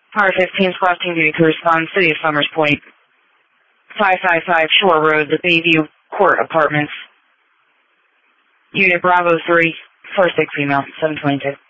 R15 requesting duty to respond, City of Summers Point, 555 Shore Road, the Bayview Court Apartments. Unit Bravo 3, 46 female, 722.